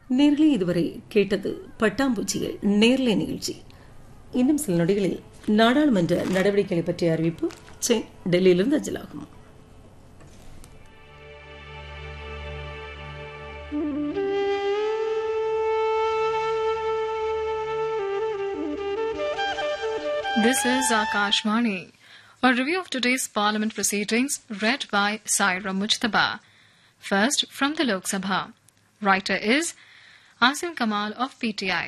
நேர்களே இதுவரை கேட்டது பட்டாம்பூச்சிகள் நேர்லை நிகழ்ச்சி. இன்னும் சில நொடிகளில் நாடாளுமன்ற நடவடிக்கைகளை பற்றிய அறிவிப்பு டெல்லியிலிருந்து அஞ்சலாகும். This is Akashvani. A review of today's Parliament proceedings read by Saira Mujtaba. First, from the Lok Sabha. Writer is Asim Kamal of PTI.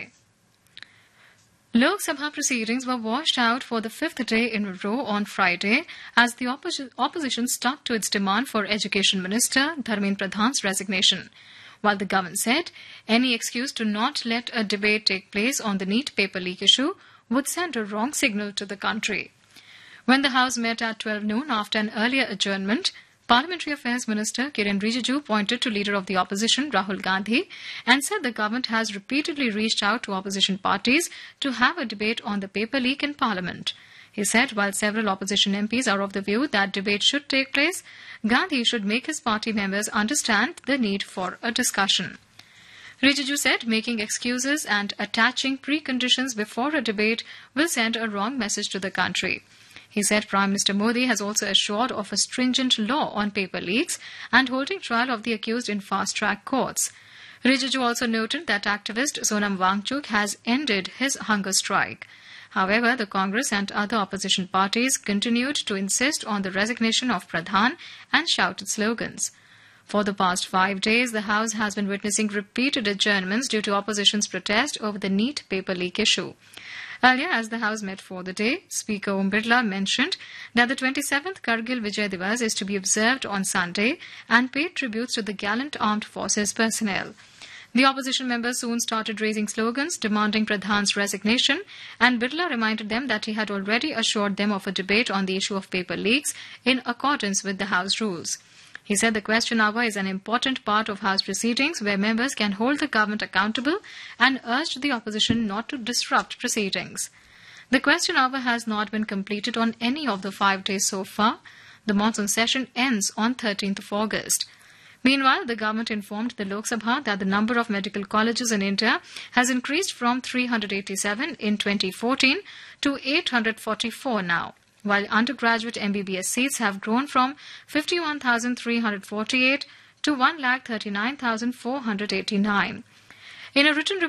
Lok Sabha proceedings were washed out for the fifth day in a row on Friday as the opposition stuck to its demand for Education Minister Dharmendra Pradhan's resignation, while the government said any excuse to not let a debate take place on the NEET paper leak issue would send a wrong signal to the country. When the House met at 12 noon after an earlier adjournment, Parliamentary Affairs Minister Kiren Rijiju pointed to Leader of the Opposition Rahul Gandhi and said the government has repeatedly reached out to opposition parties to have a debate on the paper leak in Parliament. He said while several opposition MPs are of the view that debate should take place, Gandhi should make his party members understand the need for a discussion. Rijiju said making excuses and attaching preconditions before a debate will send a wrong message to the country. He said Prime Minister Modi has also assured of a stringent law on paper leaks and holding trial of the accused in fast-track courts. Rijiju also noted that activist Sonam Wangchuk has ended his hunger strike. However, the Congress and other opposition parties continued to insist on the resignation of Pradhan and shouted slogans. For the past 5 days, the House has been witnessing repeated adjournments due to opposition's protest over the NEET paper leak issue. Earlier, as the House met for the day, Speaker Om Birla mentioned that the 27th Kargil Vijay Divas is to be observed on Sunday and paid tributes to the gallant armed forces personnel. The opposition members soon started raising slogans demanding Pradhan's resignation, and Birla reminded them that he had already assured them of a debate on the issue of paper leaks in accordance with the House rules. He said the question hour is an important part of House proceedings where members can hold the government accountable and urged the opposition not to disrupt proceedings. The question hour has not been completed on any of the 5 days so far. The monsoon session ends on 13th of August. Meanwhile, the government informed the Lok Sabha that the number of medical colleges in India has increased from 387 in 2014 to 844 now, while undergraduate MBBS seats have grown from 51,348 to 1,39,489. In a written